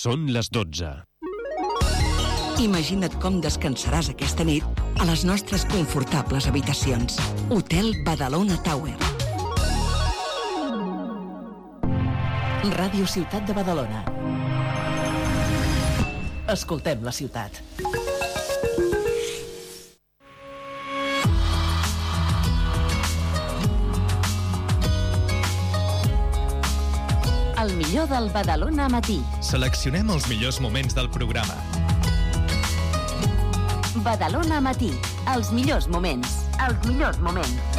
Són les 12. Imagina't com descansaràs aquesta nit a les nostres confortables habitacions. Hotel Badalona Tower. Ràdio Ciutat de Badalona. Escoltem la ciutat. El millor del Badalona Matí. Seleccionem els millors moments del programa. Badalona Matí. Els millors moments. Els millors moments.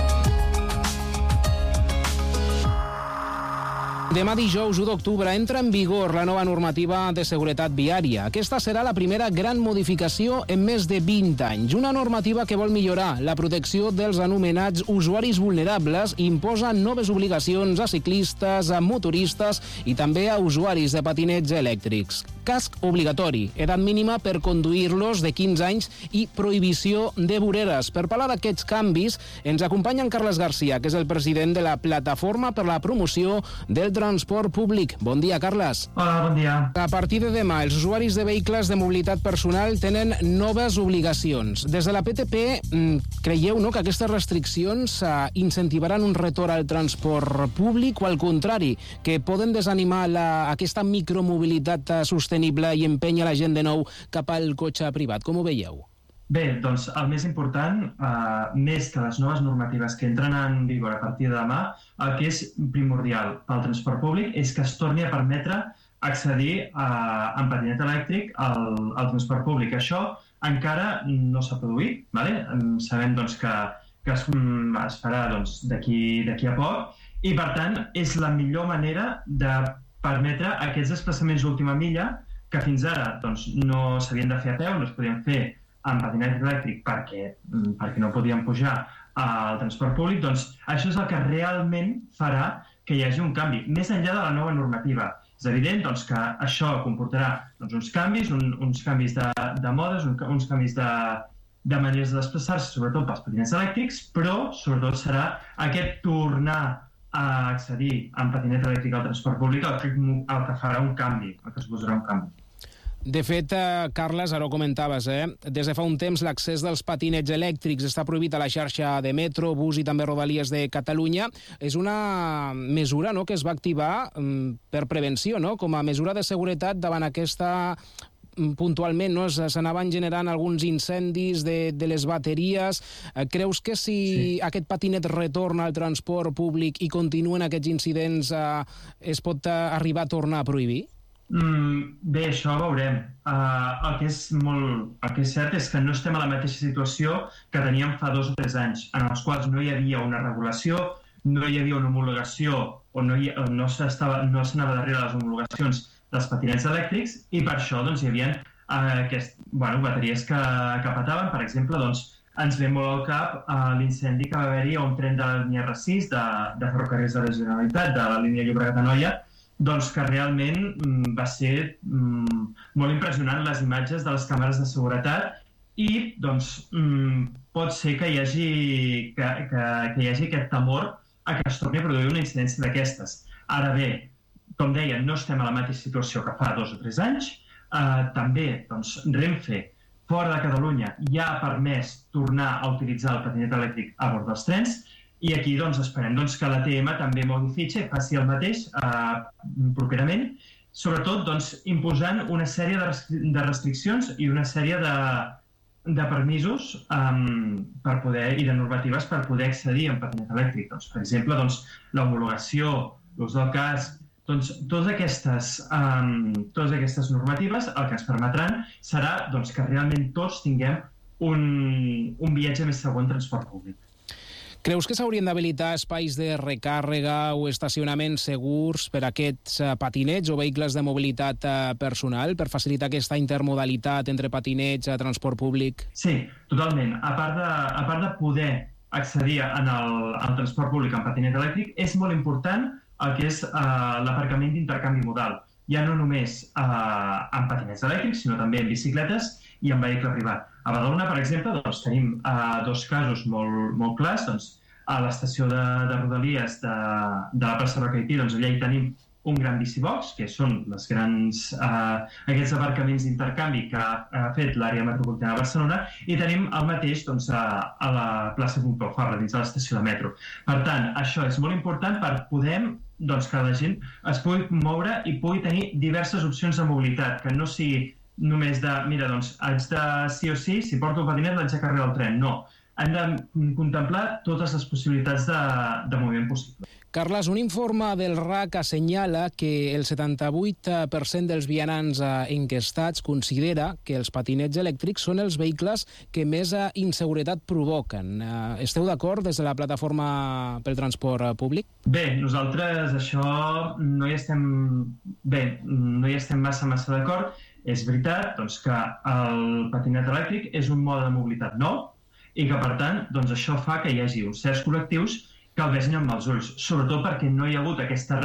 Demà dijous 1 d'octubre entra en vigor la nova normativa de seguretat viària. Aquesta serà la primera gran modificació en més de 20 anys. Una normativa que vol millorar la protecció dels anomenats usuaris vulnerables i imposa noves obligacions a ciclistes, a motoristes i també a usuaris de patinets elèctrics. Casc obligatori, edat mínima per conduir-los de 15 anys i prohibició de voreres. Per parlar d'aquests canvis ens acompanya en Carles Garcia, que és el president de la Plataforma per la Promoció del Transport Públic. Bon dia, Carles. Hola, bon dia. A partir de demà, els usuaris de vehicles de mobilitat personal tenen noves obligacions. Des de la PTP, creieu que aquestes restriccions incentivaran un retorn al transport públic o, al contrari, que poden desanimar aquesta micromobilitat sostenible i empènyer la gent de nou cap al cotxe privat? Com ho veieu? Bé, doncs el més important, més que les noves normatives que entren en vigor a partir de demà, el que és primordial pel transport públic és que es torni a permetre accedir en patinet elèctric al transport públic. Això encara no s'ha produït, ¿vale? Sabem doncs, que es farà d'aquí a poc i, per tant, és la millor manera de permetre aquests desplaçaments d'última milla que fins ara no s'havien de fer a peu, no es podien fer en patinet elèctric perquè no podien pujar al transport públic. Doncs això és el que realment farà que hi hagi un canvi, més enllà de la nova normativa. És evident que això comportarà uns canvis de modes, uns canvis de maneres de desplaçar-se, sobretot pels patinets elèctrics, però sobretot serà aquest tornar a accedir en patinet elèctric al transport públic el que farà un canvi, el que suposarà un canvi. De fet, Carles, ara ho comentaves, des de fa un temps l'accés dels patinets elèctrics està prohibit a la xarxa de metro, bus i també rodalies de Catalunya. És una mesura que es va activar per prevenció, com a mesura de seguretat davant aquesta... puntualment s'anaven generant alguns incendis de les bateries. Creus que si aquest patinet retorna al transport públic i continuen aquests incidents es pot arribar a tornar a prohibir? Bé, això ho veurem. El que és cert és que no estem a la mateixa situació que teníem fa 2 o 3 anys, en els quals no hi havia una regulació, no hi havia una homologació o no s'anava darrere les homologacions dels patinets elèctrics i per això hi havia bateries que petaven. Per exemple, ens ve molt al cap l'incendi que va haver-hi a un tren de la línia R6 de Ferrocarrils de la Generalitat, de la línia Llobregat-Anoia, que realment va ser molt impressionant les imatges de les càmeres de seguretat i pot ser que hi hagi aquest temor a que es torni a produir una incidència d'aquestes. Ara bé, com deia, no estem a la mateixa situació que fa 2 o 3 anys. També Renfe, fora de Catalunya, ja ha permès tornar a utilitzar el patinet elèctric a bord dels trens i aquí esperem que l'ATM també mogui fitxa i faci el mateix properament, sobretot imposant una sèrie de restriccions i una sèrie de permisos i de normatives per poder accedir en patinet elèctric. Per exemple, l'homologació, l'ús del casc, totes aquestes normatives el que ens permetran serà que realment tots tinguem un viatge més segur en transport públic. Creus que s'haurien d'habilitar espais de recàrrega o estacionaments segurs per a aquests patinets o vehicles de mobilitat personal per facilitar aquesta intermodalitat entre patinets i transport públic? Sí, totalment. A part de poder accedir al transport públic en patinet elèctric, és molt important el que és l'aparcament d'intercanvi modal. Ja no només en patinets elèctrics, sinó també en bicicletes i en vehicle privat. A Badalona, per exemple, tenim 2 casos molt clars. A l'estació de Rodalies de la plaça Rocaití, allà hi tenim un gran bicibox, que són les grans, aquests aparcaments d'intercanvi que ha fet l'àrea metropolitana de Barcelona, i tenim el mateix doncs, a la plaça Pompeu Fabra, dins de l'estació de metro. Per tant, això és molt important per poder doncs, que la gent es pugui moure i pugui tenir diverses opcions de mobilitat, que no sigui només de, mira, doncs, haig de sí o sí, si porto el patinet l'haig de carregar el tren. No, hem de contemplar totes les possibilitats de moviment possible. Carles, un informe del RAC assenyala que el 78% dels vianants enquestats considera que els patinets elèctrics són els vehicles que més inseguretat provoquen. Esteu d'acord des de la plataforma pel transport públic? Bé, nosaltres això no hi estem massa d'acord. És veritat doncs, que el patinet elèctric és un mode de mobilitat nou i que, per tant, doncs, això fa que hi hagi uns certs col·lectius que el vegin amb els ulls, sobretot perquè no hi ha hagut aquesta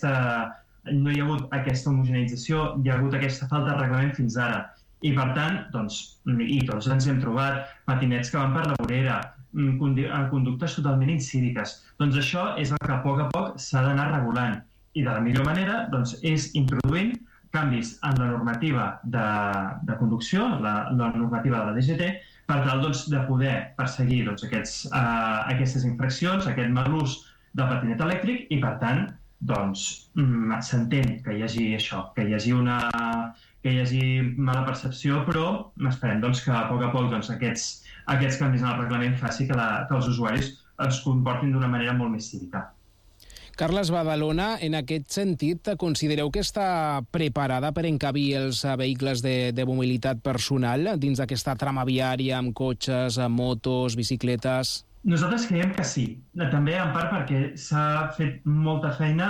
homogeneïtzació, hi ha hagut aquesta falta de reglament fins ara. I, per tant, doncs ens hem trobat patinets que van per la vorera, conductes totalment incíviques. Doncs això és el que a poc s'ha d'anar regulant. I de la millor manera doncs, és introduint canvis en la normativa de conducció, la normativa de la DGT, per tal doncs, de poder perseguir doncs, aquestes infraccions, aquest mal ús del patinet elèctric i, per tant, doncs, s'entén que hi hagi això, que hi hagi mala percepció, però esperem doncs, que a poc doncs, aquests canvis en el reglament faci que els usuaris es comportin d'una manera molt més cívica. Carles, Badalona, en aquest sentit, considereu que està preparada per encabir els vehicles de mobilitat personal dins d'aquesta trama viària amb cotxes, motos, bicicletes? Nosaltres creiem que sí. També en part perquè s'ha fet molta feina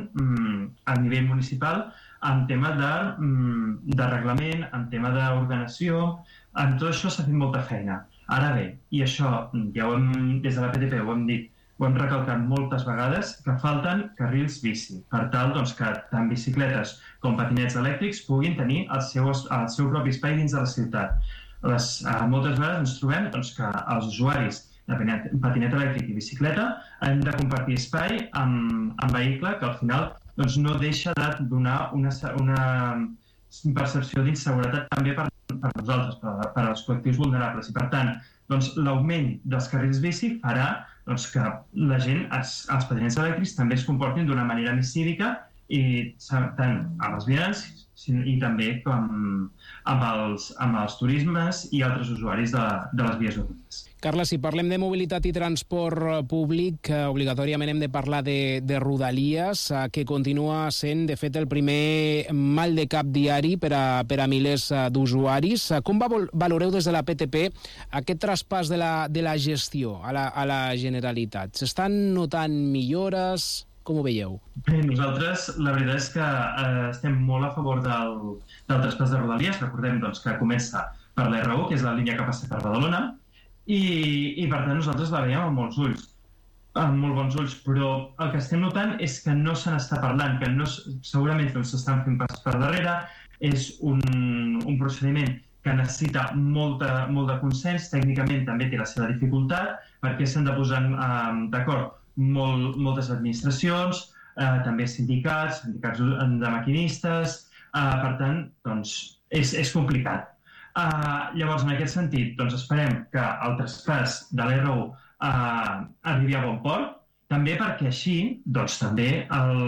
a nivell municipal en tema de reglament, en tema d'ordenació, en tot això s'ha fet molta feina. Ara bé, i això ja des de la PTP ho hem dit, ho hem recalcat moltes vegades, que falten carrils bici, per tal doncs, que tant bicicletes com patinets elèctrics puguin tenir el seu propi espai dins de la ciutat. Moltes vegades ens trobem doncs, que els usuaris de patinet elèctric i bicicleta han de compartir espai amb vehicle que al final doncs, no deixa de donar una percepció d'inseguretat també per nosaltres, per als col·lectius vulnerables. I per tant, doncs, l'augment dels carrils bici farà doncs, que la gent, els patinets elèctrics, també es comportin d'una manera més cívica i tant amb els vianants i també amb els turismes i altres usuaris de les vies urbanes. Carles, si parlem de mobilitat i transport públic, obligatòriament hem de parlar de Rodalies, que continua sent, de fet, el primer mal de cap diari per a milers d'usuaris. Com valoreu des de la PTP aquest traspàs de la gestió a la Generalitat? S'estan notant millores? Com ho veieu? Bé, nosaltres la veritat és que estem molt a favor del traspàs de Rodalies. Recordem doncs, que comença per l'R1, que és la línia que passa per Badalona, i per tant nosaltres la veiem amb molts ulls, amb molt bons ulls, però el que estem notant és que no se n'està parlant, que segurament s'estan fent passos per darrere, és un procediment que necessita molt de consens, tècnicament també té la seva dificultat, perquè s'han de posar d'acord moltes administracions, també sindicats de maquinistes, per tant, doncs, és complicat. Llavors, en aquest sentit, doncs esperem que el traspàs de l'R1 arribi a bon port, també perquè així doncs, també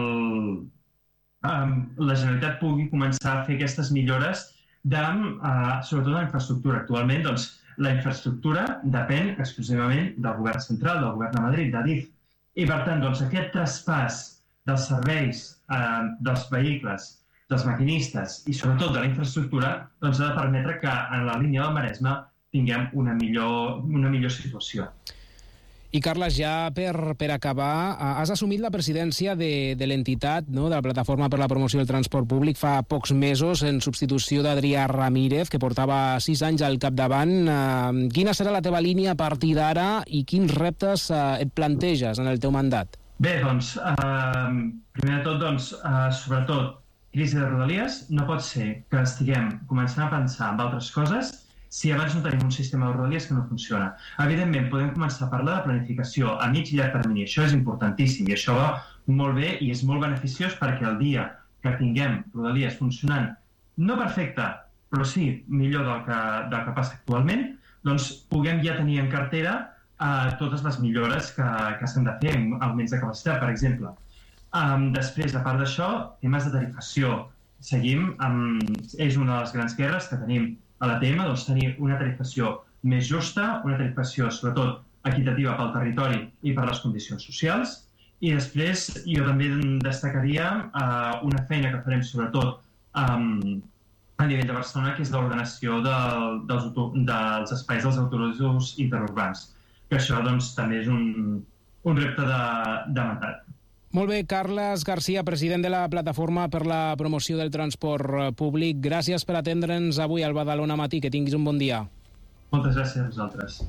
la Generalitat pugui començar a fer aquestes millores sobretot en la infraestructura. Actualment, doncs, la infraestructura depèn exclusivament del govern central, del govern de Madrid, d'Adif. I, per tant, doncs, aquest traspàs dels serveis, dels vehicles, dels maquinistes i, sobretot, de la infraestructura, doncs ha de permetre que en la línia del Maresme tinguem una millor situació. I, Carles, ja per acabar, has assumit la presidència de l'entitat, no?, de la Plataforma per la Promoció del Transport Públic fa pocs mesos en substitució d'Adrià Ramírez, que portava 6 anys al capdavant. Quina serà la teva línia a partir d'ara i quins reptes et planteges en el teu mandat? Bé, doncs, primer de tot, doncs, sobretot, crisi de Rodalies, no pot ser que estiguem començant a pensar en altres coses si abans no tenim un sistema de rodalies que no funciona. Evidentment, podem començar a parlar de planificació a mig i llarg termini. Això és importantíssim i això va molt bé i és molt beneficiós perquè el dia que tinguem rodalies funcionant, no perfecte, però sí millor del que passa actualment, doncs puguem ja tenir en cartera totes les millores que s'han de fer, augments de capacitat, per exemple. Després, a part d'això, temes de tarifació. Seguim, és una de les grans guerres que tenim a l'ATM, doncs tenir una tarifació més justa, una tarifació, sobretot, equitativa pel territori i per les condicions socials. I després, jo també destacaria una feina que farem, sobretot, a nivell de Barcelona, que és l'ordenació dels espais dels autobusos interurbans. Que això doncs, també és un repte de mandat. Molt bé, Carles Garcia, president de la Plataforma per la Promoció del Transport Públic. Gràcies per atendre'ns avui al Badalona Matí. Que tinguis un bon dia. Moltes gràcies a vosaltres.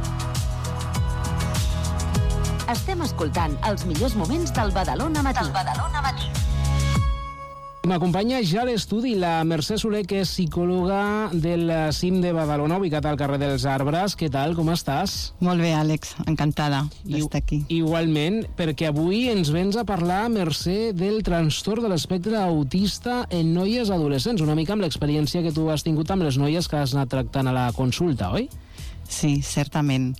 Estem escoltant els millors moments del Badalona Matí. M'acompanya ja a l'estudi la Mercè Soler, que és psicòloga del CIM de Badalona, ubicat al carrer dels Arbres. Què tal, com estàs? Molt bé, Àlex, encantada d'estar aquí. Igualment, perquè avui ens vens a parlar, Mercè, del trastorn de l'espectre autista en noies adolescents, una mica amb l'experiència que tu has tingut amb les noies que has anat tractant a la consulta, oi? Sí, certament.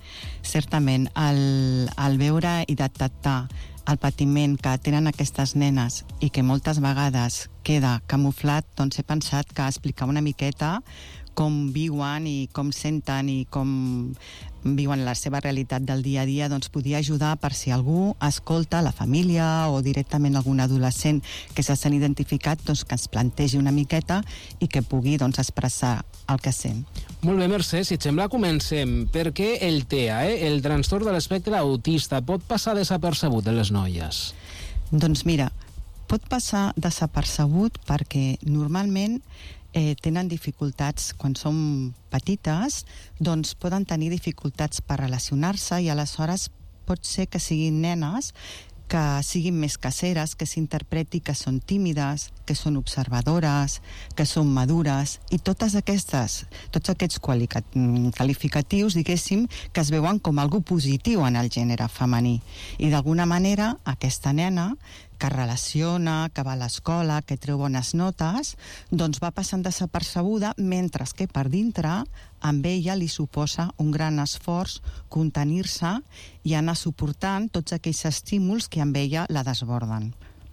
Al veure i detectar el patiment que tenen aquestes nenes i que moltes vegades queda camuflat, doncs he pensat que explicar una miqueta com viuen i com senten i com viuen la seva realitat del dia a dia, doncs podia ajudar per si algú escolta, la família o directament algun adolescent que se sent identificat, doncs que es plantegi una miqueta i que pugui doncs, expressar el que sent. Molt bé, Mercè, si et sembla, comencem. Per què el TEA, el trastorn de l'espectre autista, pot passar desapercebut de les noies? Doncs mira, pot passar desapercebut perquè normalment tenen dificultats quan són petites, doncs poden tenir dificultats per relacionar-se i aleshores pot ser que siguin nenes que siguin més caseres, que s'interpreti que són tímides, que són observadores, que són madures, i tots aquests qualificatius, diguéssim, que es veuen com algo positiu en el gènere femení. I d'alguna manera aquesta nena que relaciona, que va a l'escola, que treu bones notes, doncs va passant desapercebuda, mentre que per dintre amb ella li suposa un gran esforç contenir-se i anar suportant tots aquells estímuls que amb ella la desborden.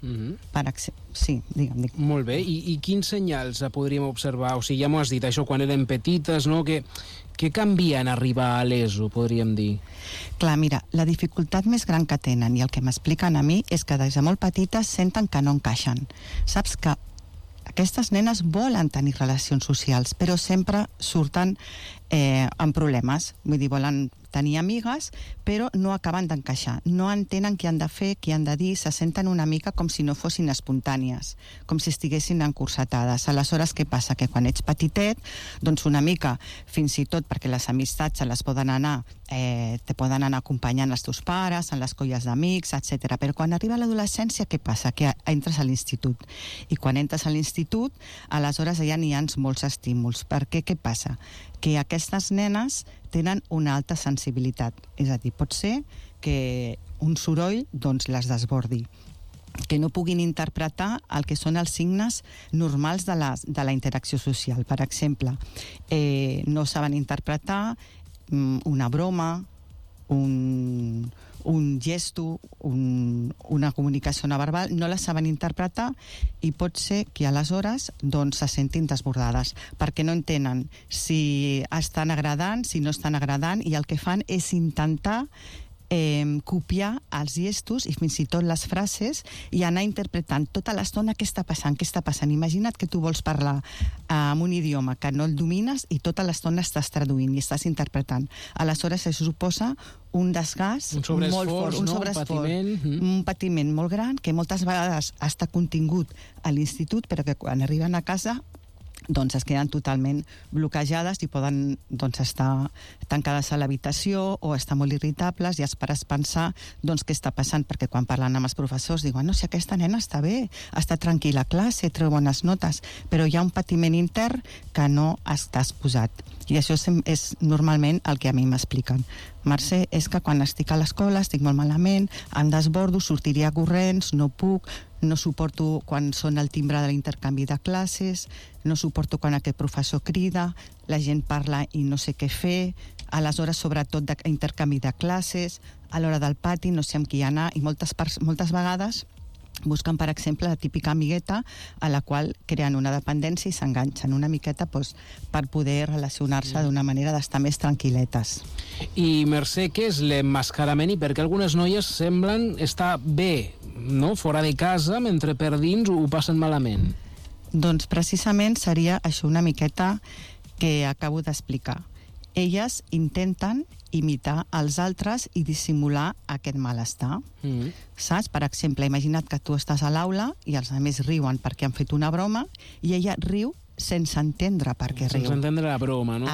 Sí, digue'm. Molt bé, i quins senyals podríem observar? O sigui, ja m'ho has dit, això quan eren petites, no? Què canvia en arribar a l'ESO, podríem dir? Clar, mira, la dificultat més gran que tenen i el que m'expliquen a mi és que des de molt petites senten que no encaixen. Saps que aquestes nenes volen tenir relacions socials, però sempre surten amb problemes. Vull dir, volen tenir amigues, però no acaben d'encaixar. No entenen què han de fer, què han de dir, se senten una mica com si no fossin espontànies, com si estiguessin encursetades. Aleshores, què passa? Que quan ets petitet, doncs una mica, fins i tot perquè les amistats te poden anar acompanyant els teus pares, en les colles d'amics, etc. Però quan arriba l'adolescència, què passa? Que entres a l'institut. I quan entres a l'institut, aleshores ja n'hi ha molts estímuls. Per què? Què passa? Que aquestes nenes tenen una alta sensibilitat. És a dir, pot ser que un soroll doncs, les desbordi, que no puguin interpretar el que són els signes normals de la interacció social. Per exemple, no saben interpretar una broma, un gesto, una comunicació no verbal, no la saben interpretar i pot ser que aleshores doncs, se sentin desbordades perquè no entenen si estan agradant, si no estan agradant, i el que fan és intentar copiar els gestos i fins i tot les frases i anar interpretant tota l'estona què està passant. Imagina't que tu vols parlar en un idioma que no el domines i tota l'estona estàs traduint i estàs interpretant. Aleshores això suposa un desgast molt fort, un sobreesforç, un patiment molt gran que moltes vegades està contingut a l'institut, però que quan arriben a casa doncs es queden totalment bloquejades i poden doncs, estar tancades a l'habitació o estar molt irritables i els pares pensar doncs, què està passant, perquè quan parlen amb els professors diuen, no, si aquesta nena està bé, està tranquil·la a classe, treu bones notes, però hi ha un patiment intern que no està exposat. I això és normalment el que a mi m'expliquen. Mercè, és que quan estic a l'escola estic molt malament, em desbordo, sortiria corrents, no puc, no suporto quan són el timbre de l'intercanvi de classes, no suporto quan aquest professor crida, la gent parla i no sé què fer, a les hores sobretot d'intercanvi de classes, a l'hora del pati no sé amb qui anar, i moltes vegades busquen, per exemple, la típica amigueta a la qual creen una dependència i s'enganxen una miqueta doncs, per poder relacionar-se d'una manera d'estar més tranquil·letes. I, Mercè, què és l'emmascarament i per què algunes noies semblen estar bé, no? Fora de casa, mentre per dins ho passen malament? Doncs precisament seria això una miqueta que acabo d'explicar. Elles intenten imitar els altres i dissimular aquest malestar. Saps? Per exemple, imagina't que tu estàs a l'aula i els altres riuen perquè han fet una broma i ella riu sense entendre per què riu. Sense entendre la broma, no?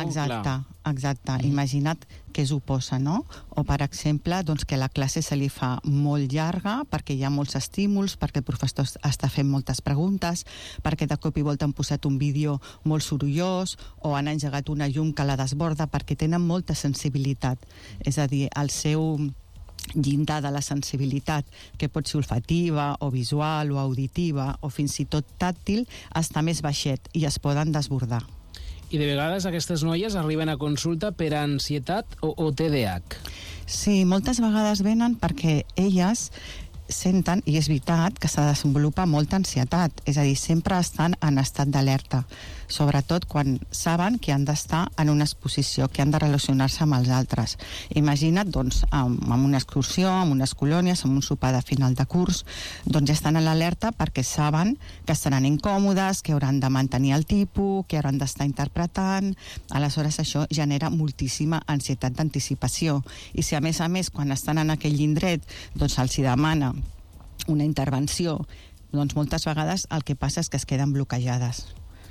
Exacte. Imagina't què s'oposa, no? O, per exemple, doncs, que la classe se li fa molt llarga perquè hi ha molts estímuls, perquè el professor està fent moltes preguntes, perquè de cop i volta han posat un vídeo molt sorollós o han engegat una llum que la desborda perquè tenen molta sensibilitat. És a dir, el seu llindar de la sensibilitat, que pot ser olfativa o visual o auditiva o fins i tot tàctil, està més baixet i es poden desbordar. I de vegades aquestes noies arriben a consulta per ansietat o TDAH. Sí, moltes vegades venen perquè elles senten, i és veritat, que se desenvolupa molta ansietat, és a dir, sempre estan en estat d'alerta, sobretot quan saben que han d'estar en una exposició, que han de relacionar-se amb els altres. Imagina't, doncs, amb una excursió, amb unes colònies, amb un sopar de final de curs, doncs ja estan a l'alerta perquè saben que estaran incòmodes, que hauran de mantenir el tipus, que hauran d'estar interpretant. Aleshores, això genera moltíssima ansietat d'anticipació. I si, a més, quan estan en aquell indret, doncs se'ls demana una intervenció, doncs moltes vegades el que passa és que es queden bloquejades.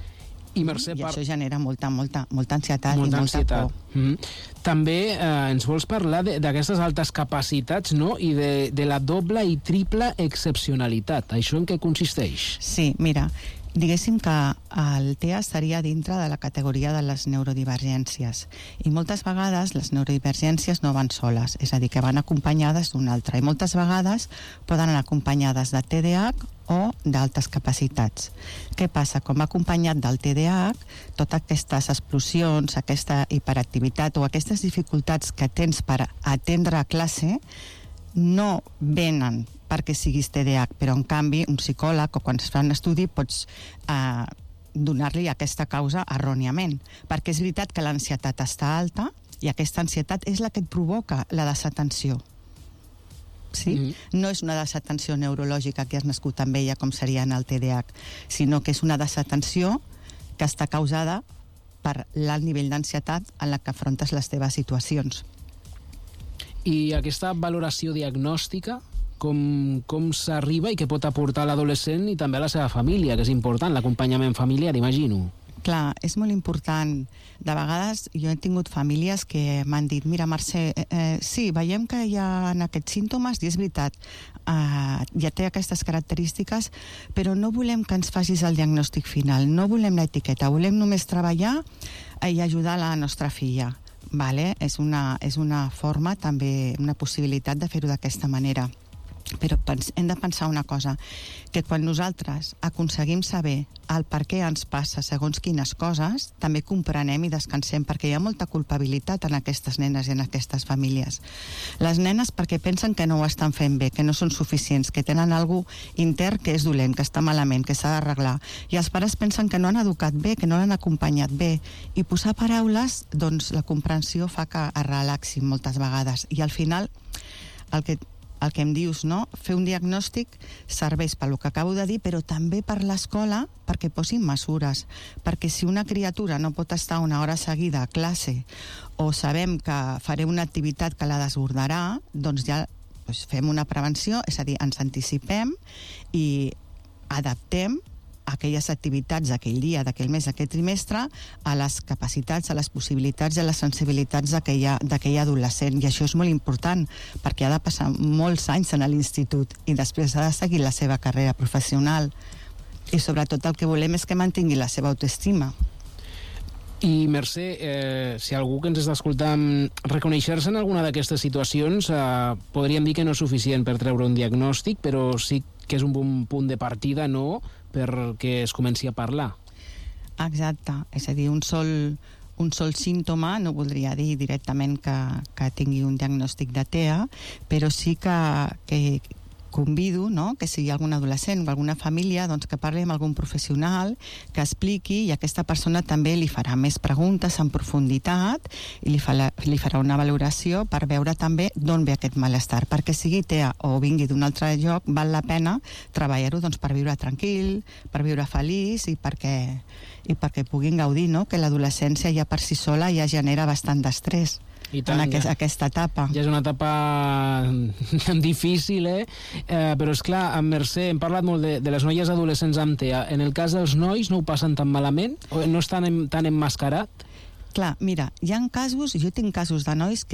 I, Mercè, això genera molta ansietat i molta por. També ens vols parlar d'aquestes altes capacitats, no? I de la doble i triple excepcionalitat. Això en què consisteix? Sí, mira, diguéssim que el TEA estaria dintre de la categoria de les neurodivergències i moltes vegades les neurodivergències no van soles, és a dir, que van acompanyades d'una altra, i moltes vegades poden anar acompanyades de TDAH o d'altes capacitats. Què passa? Com va acompanyat del TDAH, totes aquestes explosions, aquesta hiperactivitat o aquestes dificultats que tens per atendre a classe no venen perquè siguis TDAH, però en canvi un psicòleg o quan es fa un estudi pots donar-li aquesta causa erròniament, perquè és veritat que l'ansietat està alta i aquesta ansietat és la que et provoca la desatenció. Sí? No és una desatenció neurològica que has nascut amb ella com seria en el TDAH, sinó que és una desatenció que està causada per l'alt nivell d'ansietat en la que afrontes les teves situacions. I aquesta valoració diagnòstica, com s'arriba i què pot aportar l'adolescent i també a la seva família, que és important, l'acompanyament familiar, imagino. Clar, és molt important. De vegades jo he tingut famílies que m'han dit, mira, Mercè, sí, veiem que hi ha aquests símptomes i és veritat, ja té aquestes característiques, però no volem que ens facis el diagnòstic final, no volem l'etiqueta, volem només treballar i ajudar la nostra filla. Vale? És una forma, també, una possibilitat de fer-ho d'aquesta manera. Però hem de pensar una cosa, que quan nosaltres aconseguim saber el per què ens passa segons quines coses, també comprenem i descansem, perquè hi ha molta culpabilitat en aquestes nenes i en aquestes famílies. Les nenes perquè pensen que no ho estan fent bé, que no són suficients, que tenen alguna cosa intern que és dolent, que està malament, que s'ha d'arreglar. I els pares pensen que no han educat bé, que no l'han acompanyat bé. I posar paraules, doncs la comprensió fa que es relaxin moltes vegades. I al final, el que em dius, no? Fer un diagnòstic serveix pel que acabo de dir, però també per l'escola perquè posin mesures. Perquè si una criatura no pot estar una hora seguida a classe o sabem que faré una activitat que la desbordarà, doncs ja fem una prevenció, és a dir, ens anticipem i adaptem aquelles activitats d'aquell dia, d'aquell mes, d'aquell trimestre, a les capacitats, a les possibilitats i a les sensibilitats d'aquell adolescent. I això és molt important, perquè ha de passar molts anys en l'institut i després ha de seguir la seva carrera professional. I sobretot el que volem és que mantingui la seva autoestima. I Mercè, si algú que ens està escoltant reconèixer-se en alguna d'aquestes situacions, podríem dir que no és suficient per treure un diagnòstic, però sí que és un bon punt de partida, no?, perquè es comenci a parlar. Exacte, és a dir, un sol símptoma no voldria dir directament que tingui un diagnòstic de TEA, però sí que convido, no?, que si hi ha algun adolescent o alguna família, doncs que parli amb algun professional, que expliqui, i aquesta persona també li farà més preguntes en profunditat i li farà una valoració per veure també d'on ve aquest malestar, perquè sigui TEA o vingui d'un altre lloc, val la pena treballar-ho doncs, per viure tranquil, per viure feliç i perquè puguin gaudir, no?, que l'adolescència ja per si sola ja genera bastant d'estrès. I tant, en aquesta etapa. Ja és una etapa difícil, però és clar, amb Mercè hem parlat molt de les noies adolescents amb TEA. En el cas dels nois no ho passen tan malament? O no estan tan emmascarat? Clar, mira, hi ha casos, jo tinc casos de nois que